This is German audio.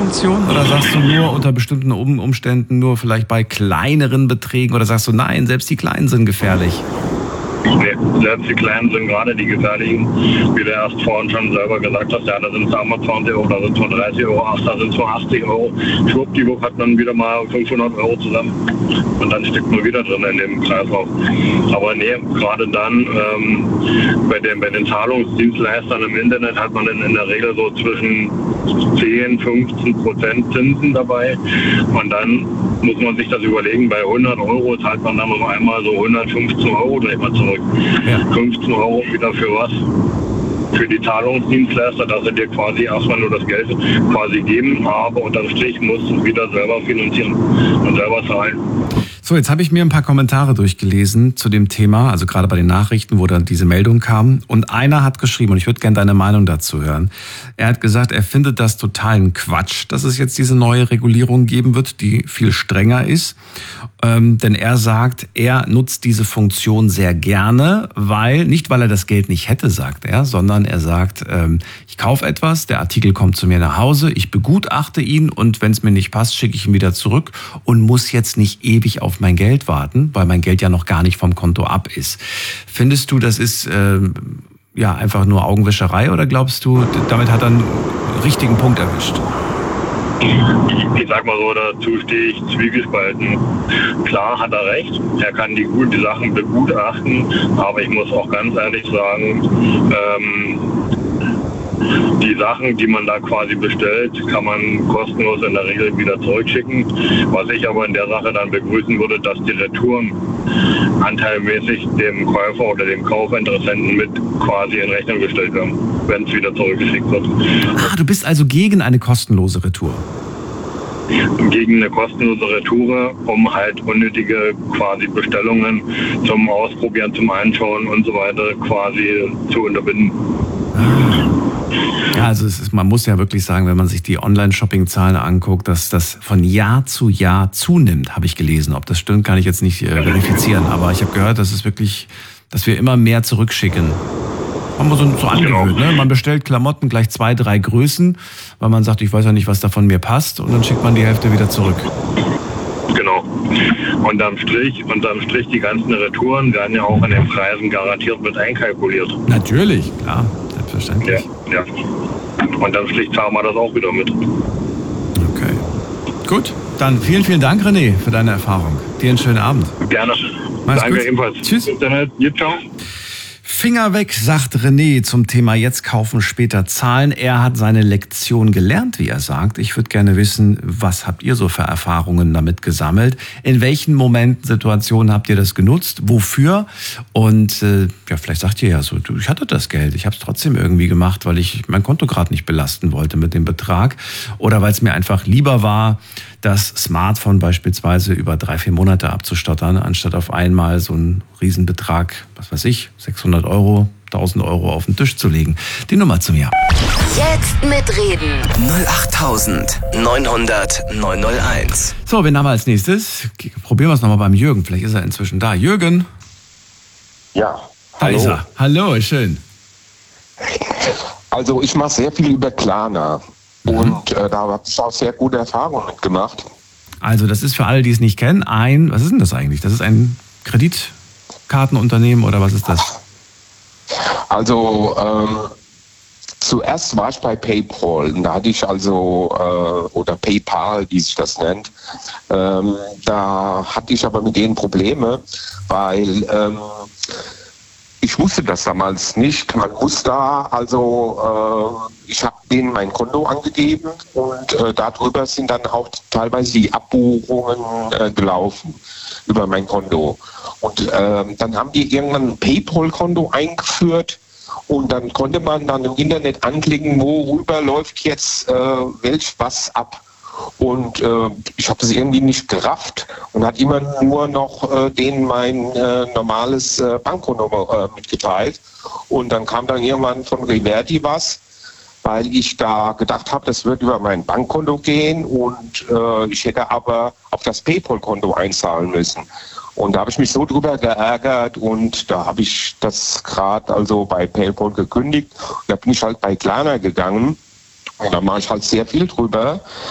Funktion? Oder sagst du nur unter bestimmten Umständen, nur vielleicht bei kleineren Beträgen? Oder sagst du, nein, selbst die Kleinen sind gefährlich? Nee, selbst die Kleinen sind gerade die gefährlichen, wie du erst vorhin schon selber gesagt hast, ja, da sind es einmal 20 Euro, da sind es nur 30 Euro, ach, da sind es nur 80 Euro. Schwuppdiwupp hat man wieder mal 500 Euro zusammen und dann steckt man wieder drin in dem Kreislauf. Aber nee, gerade dann bei den Zahlungsdienstleistern im Internet hat man in der Regel so zwischen 10-15% Zinsen dabei und dann muss man sich das überlegen, bei 100 Euro zahlt man dann noch einmal so 115 Euro gleich mal zurück. Ja. 15 Euro wieder für was? Für die Zahlungsdienstleister, dass sie dir quasi erstmal nur das Geld quasi geben, aber unterm Strich musst du es wieder selber finanzieren und selber zahlen. So, jetzt habe ich mir ein paar Kommentare durchgelesen zu dem Thema, also gerade bei den Nachrichten, wo dann diese Meldung kam. Und einer hat geschrieben, und ich würde gerne deine Meinung dazu hören. Er hat gesagt, er findet das totalen Quatsch, dass es jetzt diese neue Regulierung geben wird, die viel strenger ist. Denn er sagt, er nutzt diese Funktion sehr gerne, nicht weil er das Geld nicht hätte, sagt er, sondern er sagt, ich kaufe etwas, der Artikel kommt zu mir nach Hause, ich begutachte ihn und wenn es mir nicht passt, schicke ich ihn wieder zurück und muss jetzt nicht ewig auf mein Geld warten, weil mein Geld ja noch gar nicht vom Konto ab ist. Findest du, das ist einfach nur Augenwischerei oder glaubst du, damit hat er einen richtigen Punkt erwischt? Ich sag mal so, dazu stehe ich zwiegespalten. Klar hat er recht, er kann die Sachen begutachten, aber ich muss auch ganz ehrlich sagen, die Sachen, die man da quasi bestellt, kann man kostenlos in der Regel wieder zurückschicken. Was ich aber in der Sache dann begrüßen würde, dass die Retouren anteilmäßig dem Käufer oder dem Kaufinteressenten mit quasi in Rechnung gestellt werden, wenn es wieder zurückgeschickt wird. Ah, du bist also gegen eine kostenlose Retour? Gegen eine kostenlose Retour, um halt unnötige quasi Bestellungen zum Ausprobieren, zum Einschauen und so weiter quasi zu unterbinden. Ja, also man muss ja wirklich sagen, wenn man sich die Online-Shopping-Zahlen anguckt, dass das von Jahr zu Jahr zunimmt, habe ich gelesen. Ob das stimmt, kann ich jetzt nicht verifizieren. Aber ich habe gehört, dass wir immer mehr zurückschicken. Haben wir so angewöhnt, ne? Man bestellt Klamotten gleich 2, 3 Größen, weil man sagt, ich weiß ja nicht, was davon mir passt, und dann schickt man die Hälfte wieder zurück. Genau. Unterm Strich die ganzen Retouren werden ja auch in den Preisen garantiert mit einkalkuliert. Natürlich, klar, selbstverständlich. Ja. Unterm Strich zahlen wir das auch wieder mit. Okay. Gut, dann vielen, vielen Dank, René, für deine Erfahrung. Dir einen schönen Abend. Gerne. Mach's Danke gut. ebenfalls. Tschüss. Internet. Ciao. Finger weg, sagt René zum Thema jetzt kaufen, später zahlen. Er hat seine Lektion gelernt, wie er sagt. Ich würde gerne wissen, was habt ihr so für Erfahrungen damit gesammelt? In welchen Momenten, Situationen habt ihr das genutzt? Wofür? Und vielleicht sagt ihr ja so, ich hatte das Geld, ich habe es trotzdem irgendwie gemacht, weil ich mein Konto gerade nicht belasten wollte mit dem Betrag. Oder weil es mir einfach lieber war, das Smartphone beispielsweise über 3-4 Monate abzustottern, anstatt auf einmal so einen Riesenbetrag, 600 Euro, 1000 Euro auf den Tisch zu legen. Die Nummer zu mir. Jetzt mitreden. 08900 901. So, wen haben wir als nächstes? Probieren wir es nochmal beim Jürgen. Vielleicht ist er inzwischen da. Jürgen? Ja. Da ist er. Hallo, schön. Also ich mache sehr viel über Klarna. Und da habe ich auch sehr gute Erfahrungen mitgemacht. Also das ist für alle, die es nicht kennen, was ist denn das eigentlich? Das ist ein Kreditkartenunternehmen oder was ist das? Also zuerst war ich bei PayPal. Da hatte ich oder PayPal, wie sich das nennt. Da hatte ich aber mit denen Probleme, weil ich wusste das damals nicht. Man muss ich habe denen mein Konto angegeben und darüber sind dann auch teilweise die Abbuchungen gelaufen über mein Konto. Und dann haben die irgendwann ein PayPal-Konto eingeführt und dann konnte man dann im Internet anklicken, worüber läuft jetzt was ab. Und ich habe das irgendwie nicht gerafft und hat immer nur noch denen mein normales Bankkonto mitgeteilt. Und dann kam dann irgendwann von Reverti was, weil ich da gedacht habe, das wird über mein Bankkonto gehen und ich hätte aber auf das PayPal-Konto einzahlen müssen. Und da habe ich mich so drüber geärgert und da habe ich das gerade bei PayPal gekündigt. Und da bin ich halt bei Klarna gegangen. Und da mache ich halt sehr viel drüber.